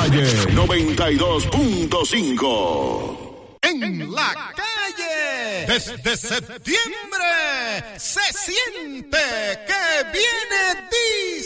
Calle 92.5. En la calle, desde septiembre, se siente que viene